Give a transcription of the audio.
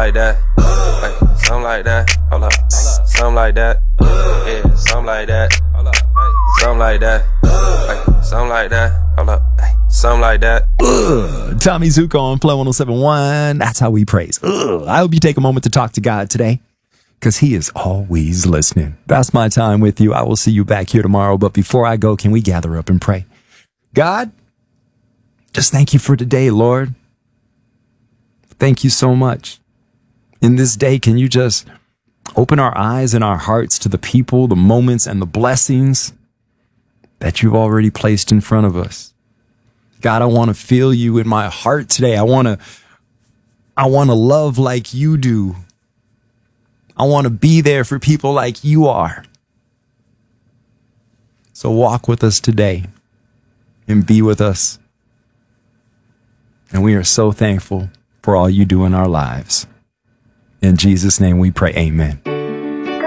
like that. Hey, something like that. Hold up. Something like that. Yeah, something like that. Hold up. Hey, something like that. Hey, something like that. Hold up. Hey, something like that. Tommy Zuko on Flow 107.1. That's how we praise. I hope you take a moment to talk to God today, because he is always listening. That's my time with you. I will see you back here tomorrow. But before I go, can we gather up and pray? God, just thank you for today, Lord. Thank you so much. In this day, can you just open our eyes and our hearts to the people, the moments, and the blessings that you've already placed in front of us? God, I want to feel you in my heart today. I want to love like you do. I want to be there for people like you are. So walk with us today and be with us. And we are so thankful for all you do in our lives. In Jesus' name we pray, amen.